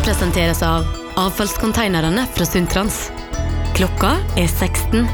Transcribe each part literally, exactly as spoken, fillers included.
presenteres av avfallskonteinerne fra Sundtrans. Klokka er seksten.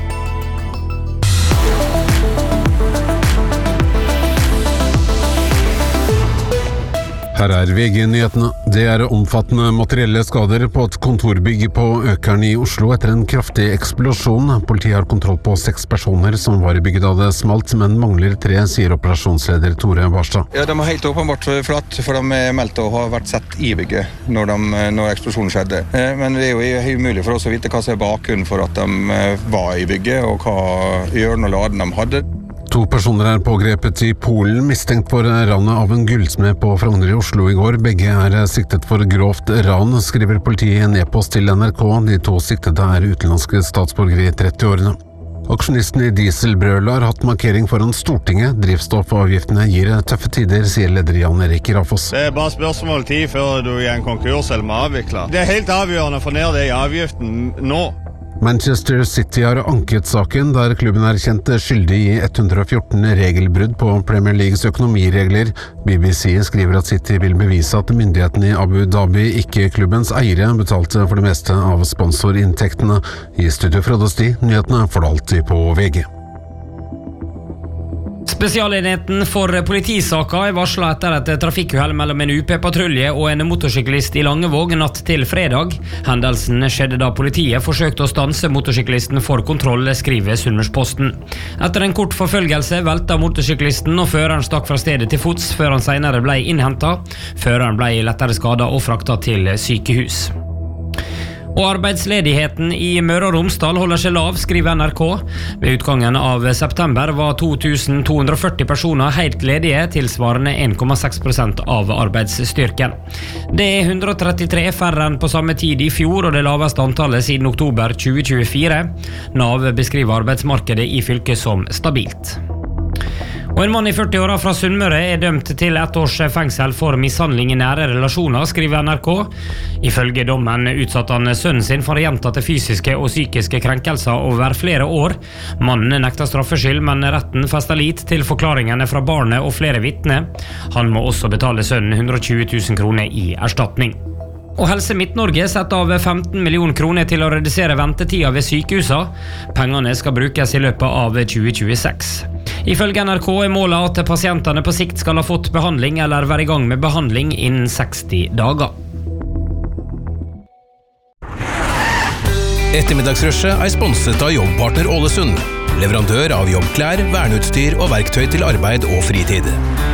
Her er V G-nyhetene. Det er omfattende materielle skader på et kontorbygg på Økern i Oslo etter en kraftig eksplosjon. Politiet har kontroll på seks personer som var i bygget da det smalt, men mangler tre, sier operasjonsleder Tore Barstad. Ja, de har helt åpenbart flatt, for de meldte å ha vært sett i bygget når, de, når eksplosjonen skjedde. Men det er jo umulig for oss å vite hva som er bakgrunnen for at de var i bygget, og hva hjørne og laden de hadde. To personer er pågrepet i Polen, mistenkt for ranet av en gullsmed på Frogner i Oslo i går. Begge er siktet for grovt ran, skriver politiet i en e-post til N R K. De to siktede er utenlandske statsborgere i trettiårene. Aksjonisten i dieselbrølet har hatt markering foran Stortinget. Drivstoffavgiftene gir tøffe tider, sier leder Jan Erik Rafoss. Det er bare spørsmål tid før du gjør en konkurs eller må avvikle. Det er helt avgjørende å få ned det i avgiften nå. Manchester City har anket saken, der klubben er kjent skyldig i ett hundre og fjorten regelbrudd på Premier Leagues økonomiregler. B B C skriver at City vil bevise at myndighetene i Abu Dhabi, ikke klubbens eiere, betalte for det meste av sponsorinntektene. I studio Frode Sti, nyhetene får du alltid på V G. Spesialenheten for politisaka er varslet etter et trafikkuhell mellom en U P-patrulje og en motorsyklist i Langevåg natt til fredag. Hendelsen skjedde da politiet forsøkte å stanse motorsyklisten for kontroll, skriver Sunnmørsposten. Etter en kort forfølgelse velta motorsyklisten, og føreren stakk fra stedet til fots før han senere ble innhentet. Føreren ble lettere skadet og fraktet til sykehus. Og arbeidsledigheten i Møre og Romsdal holder seg lav, skriver N R K. Ved utgangen av september var to tusen to hundre og førti personer helt ledige, tilsvarende en komma seks prosent av arbeidsstyrken. Det er hundre og trettitre færre enn på samme tid i fjor, og det laveste antallet siden oktober tjue tjuefire. Nav beskriver arbeidsmarkedet i fylket som stabilt. Og en mann i førti-åra fra Sunnmøre er dømt til ett års fengsel for mishandling i nære relasjoner, skriver N R K. Ifølge dommen utsatte han sønnen sin for gjentatte fysiske og psykiske krenkelser over flere år. Mannen nekter straffskyld, men retten fester lit til forklaringene fra barnet og flere vitner. Han må også betale sønnen hundre og tjue tusen kroner i erstatning. Og Helse Midt-Norge setter av femten millioner kroner til å redusere ventetida ved sykehusa. Pengene skal brukes i løpet av tjue tjueseks. Ifølge N R K er målet at pasientene på sikt skal ha fått behandling eller være i gang med behandling innen seksti dager. Ettermiddagsrushet er sponset av Jobbpartner Ålesund, leverandør av jobbklær, verneutstyr og verktøy til arbeid og fritid.